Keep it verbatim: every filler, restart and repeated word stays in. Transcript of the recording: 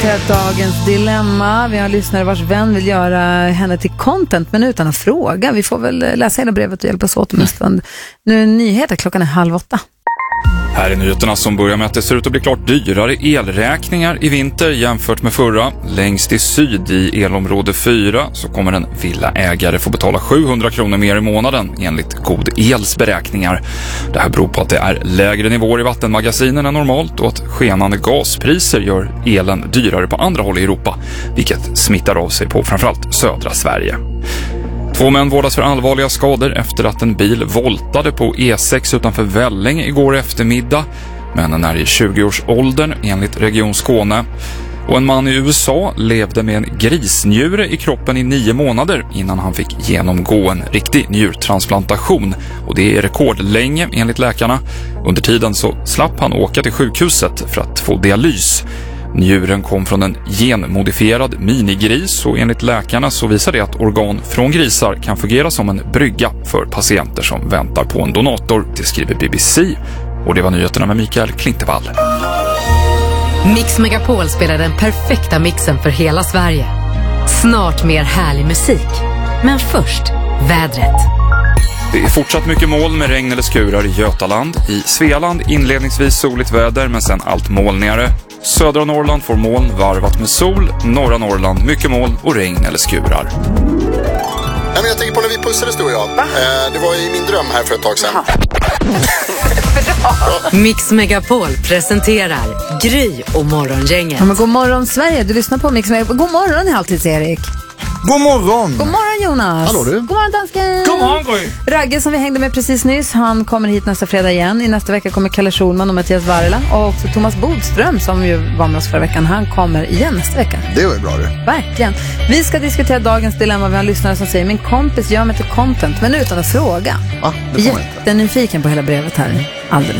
Dagens dilemma. Vi har lyssnare vars vän vill göra henne till content men utan att fråga. Vi får väl läsa hela brevet och hjälpas åt om en stund. Nu är nyheter, klockan är halv åtta. Här är nyheterna som börjar med att det ser ut att bli klart dyrare elräkningar i vinter jämfört med förra. Längst i syd i elområde fyra så kommer en villaägare få betala sjuhundra kronor mer i månaden enligt God Els beräkningar. Det här beror på att det är lägre nivåer i vattenmagasinen än normalt och att skenande gaspriser gör elen dyrare på andra håll i Europa, vilket smittar av sig på framförallt södra Sverige. Två män vårdas för allvarliga skador efter att en bil voltade på E sex utanför Välling igår eftermiddag. Männen är i tjugoårsåldern enligt Region Skåne. Och en man i U S A levde med en grisnjure i kroppen i nio månader innan han fick genomgå en riktig njurtransplantation. Och det är rekordlänge enligt läkarna. Under tiden så slapp han åka till sjukhuset för att få dialys. Njuren kom från en genmodifierad minigris och enligt läkarna så visar det att organ från grisar kan fungera som en brygga för patienter som väntar på en donator, det skriver B B C. Och det var nyheterna med Mikael Klintevall. Mix Megapol spelar den perfekta mixen för hela Sverige. Snart mer härlig musik. Men först, vädret. Det är fortsatt mycket moln med regn eller skurar i Götaland. I Svealand inledningsvis soligt väder men sen allt molnigare. Södra Norrland får moln varvat med sol. Norra Norrland mycket moln och regn eller skurar. Nej, men jag tänker på när vi pussades du och jag. Eh, det var i min dröm här för ett tag sedan. Mix Megapol presenterar Gry och Morgongänget. Ja, men god morgon Sverige, du lyssnar på Mix Megapol. God morgon i Halvtids-Erik. God morgon! God morgon Jonas! Hallå du! God morgon dansken! God morgon Gry! Ragge som vi hängde med precis nyss, han kommer hit nästa fredag igen. I nästa vecka kommer Kalle Schulman och Mattias Varela. Och också Thomas Bodström som ju var med oss förra veckan, han kommer igen nästa vecka. Det var ju bra det. Verkligen. Vi ska diskutera dagens dilemma. Vi har lyssnare som säger, min kompis gör mig till content men utan att fråga. Va? Det får man inte. Jättenyfiken på hela brevet här alldeles